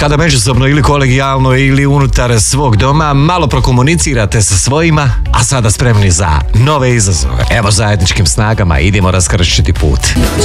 Kada međusobno ili kolegijalno ili unutar svog doma malo prokomunicirate sa svojima, a sada spremni za nove izazove. Evo zajedničkim snagama idemo raskršćiti put.